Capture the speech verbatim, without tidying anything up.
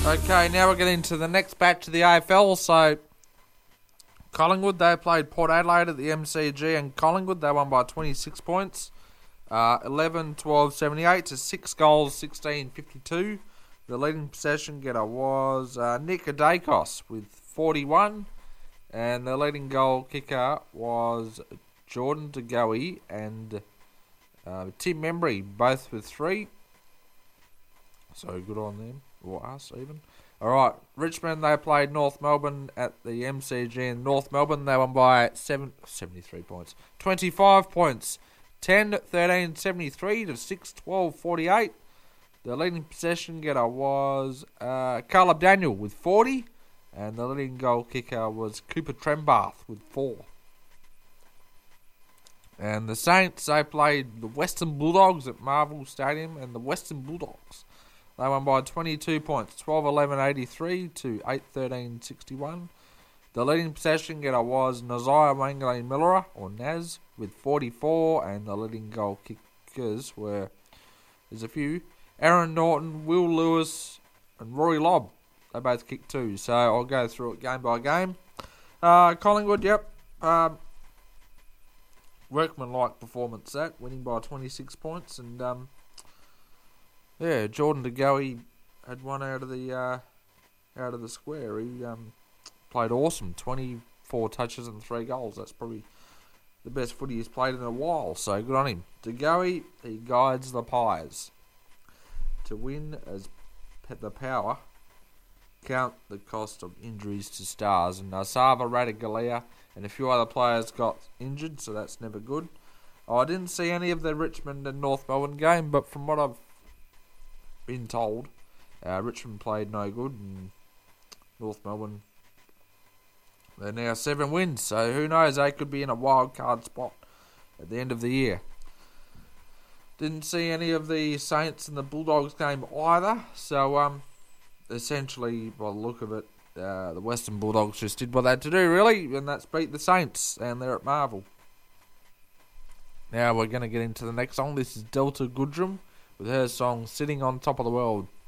Okay, now we're getting to the next batch of the A F L. So, Collingwood, they played Port Adelaide at the M C G, and Collingwood, they won by twenty-six points. Uh, eleven twelve seventy-eight to six goals, sixteen fifty-two. The leading possession getter was uh, Nick Adakos with forty-one. And the leading goal kicker was Jordan De Goey and uh, Tim Membry, both with three. So good on them, or us even. Alright, Richmond, they played North Melbourne at the M C G in North Melbourne. They won by seven, seventy-three points. twenty-five points. ten thirteen seventy-three to six twelve forty-eight. The leading possession getter was uh, Caleb Daniel with forty. And the leading goal kicker was Cooper Trembath with four. And the Saints, they played the Western Bulldogs at Marvel Stadium, and the Western Bulldogs, they won by twenty-two points, twelve eleven eighty-three to eight thirteen sixty-one. The leading possession getter was Naziah Wangley Miller, or Naz, with forty-four, and the leading goal kickers were, there's a few, Aaron Norton, Will Lewis, and Rory Lobb. They both kicked two, so I'll go through it game by game. Uh, Collingwood, yep. Um, workman-like performance that, winning by twenty-six points. And, um, yeah, Jordan De Goey had one out of the uh, out of the square. He um, played awesome. twenty-four touches and three goals. That's probably the best footy he's played in a while, so good on him. De Goey, he guides the Pies to win as the power. Count the cost of injuries to stars, and Nasava Ratugolea and a few other players got injured, so that's never good. Oh, I didn't see any of the Richmond and North Melbourne game, but from what I've been told, uh, Richmond played no good, and North Melbourne, they're now seven wins, so who knows, they could be in a wild card spot at the end of the year. Didn't see any of the Saints and the Bulldogs game either, so um. essentially, by the look of it, uh, the Western Bulldogs just did what they had to do, really, and that's beat the Saints, and they're at Marvel. Now we're going to get into the next song. This is Delta Goodrum with her song Sitting on Top of the World.